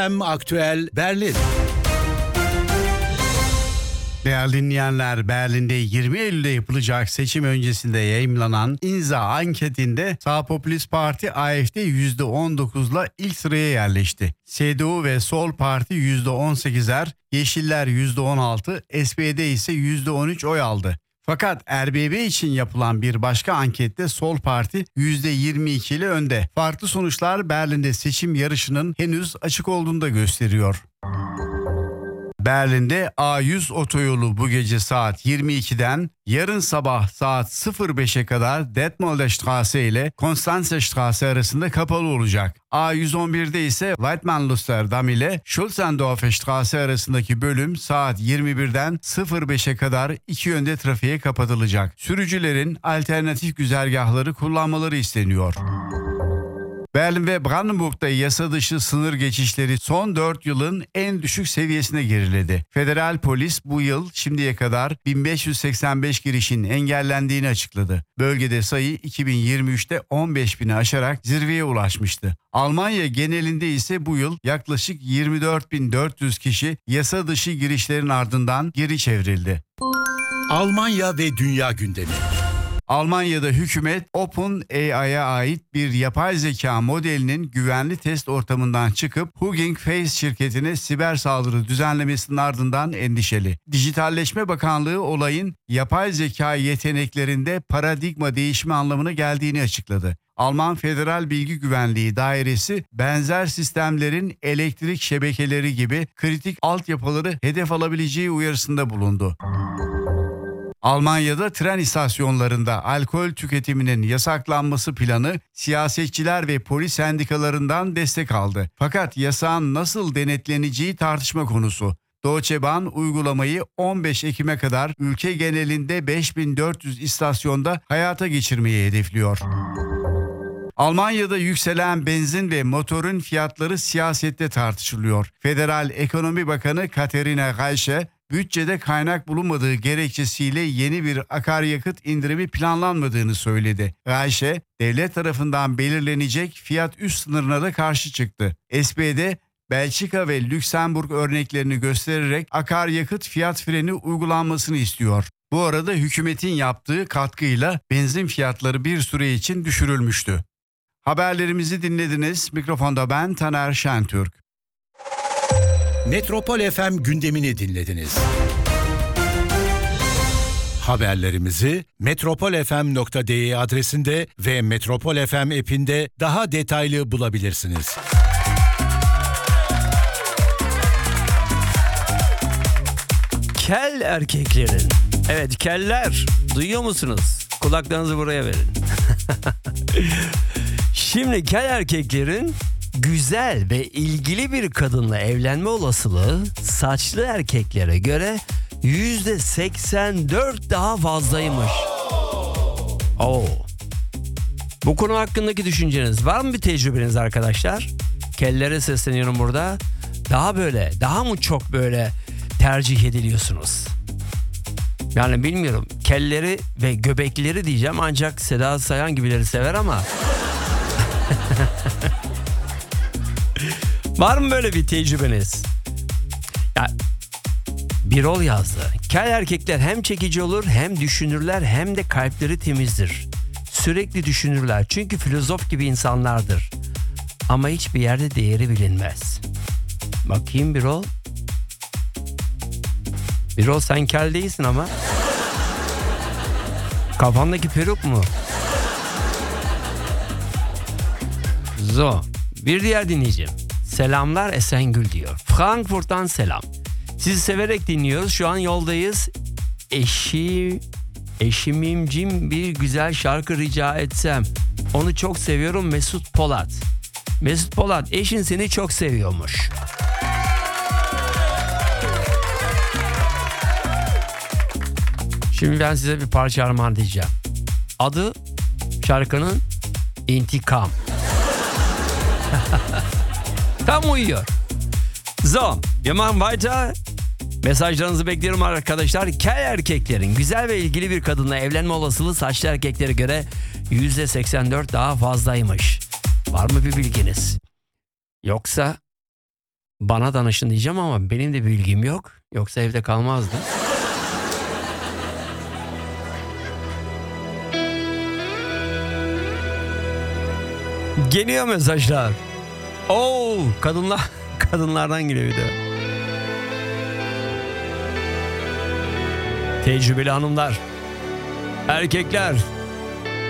Aktüel Berlin. Değerli dinleyenler, Berlin'de 20 Eylül'de yapılacak seçim öncesinde yayımlanan İnza anketinde Sağ Popülist Parti AfD %19'la ilk sıraya yerleşti. CDU ve Sol Parti %18'er, Yeşiller %16, SPD ise %13 oy aldı. Fakat RBB için yapılan bir başka ankette Sol Parti %22 ile önde. Farklı sonuçlar Berlin'de seçim yarışının henüz açık olduğunu da gösteriyor. Berlin'de A100 otoyolu bu gece saat 22'den yarın sabah saat 05'e kadar Detmolder Straße ile Konstanzstraße arasında kapalı olacak. A111'de ise Weidmannlusterdam ile Schulzendorfer Straße arasındaki bölüm saat 21'den 05'e kadar iki yönde trafiğe kapatılacak. Sürücülerin alternatif güzergahları kullanmaları isteniyor. Berlin ve Brandenburg'da yasa dışı sınır geçişleri son 4 yılın en düşük seviyesine geriledi. Federal polis bu yıl şimdiye kadar 1585 girişin engellendiğini açıkladı. Bölgede sayı 2023'te 15.000'i aşarak zirveye ulaşmıştı. Almanya genelinde ise bu yıl yaklaşık 24.400 kişi yasa dışı girişlerin ardından geri çevrildi. Almanya ve dünya gündemi. Almanya'da hükümet OpenAI'ya ait bir yapay zeka modelinin güvenli test ortamından çıkıp Hugging Face şirketine siber saldırı düzenlemesinin ardından endişeli. Dijitalleşme Bakanlığı olayın yapay zeka yeteneklerinde paradigma değişimi anlamına geldiğini açıkladı. Alman Federal Bilgi Güvenliği Dairesi benzer sistemlerin elektrik şebekeleri gibi kritik altyapıları hedef alabileceği uyarısında bulundu. Almanya'da tren istasyonlarında alkol tüketiminin yasaklanması planı siyasetçiler ve polis sendikalarından destek aldı. Fakat yasağın nasıl denetleneceği tartışma konusu. Deutsche Bahn uygulamayı 15 Ekim'e kadar ülke genelinde 5400 istasyonda hayata geçirmeyi hedefliyor. Almanya'da yükselen benzin ve motorun fiyatları siyasette tartışılıyor. Federal Ekonomi Bakanı Katharina Reiche, bütçede kaynak bulunmadığı gerekçesiyle yeni bir akaryakıt indirimi planlanmadığını söyledi. Reiche, devlet tarafından belirlenecek fiyat üst sınırına da karşı çıktı. SPD, Belçika ve Lüksemburg örneklerini göstererek akaryakıt fiyat freni uygulanmasını istiyor. Bu arada hükümetin yaptığı katkıyla benzin fiyatları bir süre için düşürülmüştü. Haberlerimizi dinlediniz. Mikrofonda ben Taner Şentürk. Metropol FM gündemini dinlediniz. Haberlerimizi metropolfm.de adresinde ve Metropol FM app'inde daha detaylı bulabilirsiniz. Kel erkeklerin. Evet, keller. Duyuyor musunuz? Kulaklarınızı buraya verin. Şimdi kel erkeklerin güzel ve ilgili bir kadınla evlenme olasılığı saçlı erkeklere göre %84 daha fazlaymış. Oo. Bu konu hakkındaki düşünceniz var mı, bir tecrübeniz arkadaşlar? Kellere sesleniyorum burada. Daha mı çok böyle tercih ediliyorsunuz? Yani bilmiyorum. Kelleri ve göbekleri diyeceğim, ancak Seda Sayan gibileri sever ama. Var mı böyle bir tecrübeniz? Ya, Birol yazdı. Kel erkekler hem çekici olur, hem düşünürler, hem de kalpleri temizdir. Sürekli düşünürler çünkü filozof gibi insanlardır. Ama hiçbir yerde değeri bilinmez. Bakayım Birol. Birol, sen kel değilsin ama. Kafandaki peruk mu? Bir diğer dinleyicim. Selamlar Esengül diyor. Frankfurt'tan selam. Sizi severek dinliyoruz. Şu an yoldayız. Eşimimcim bir güzel şarkı rica etsem. Onu çok seviyorum, Mesut Polat. Mesut Polat, eşin seni çok seviyormuş. Şimdi ben size bir parça armağan diyeceğim. Adı şarkının İntikam. Tam uyuyor. Wir machen weiter. Mesajlarınızı bekliyorum arkadaşlar. Kel erkeklerin güzel ve ilgili bir kadınla evlenme olasılığı saçlı erkeklere göre %84 daha fazlaymış. Var mı bir bilginiz? Yoksa Bana danışın diyeceğim ama benim de bilgim yok. Yoksa evde kalmazdı. Geliyor mesajlar. Oo, kadınlardan geliyor bir de. Tecrübeli hanımlar, erkekler,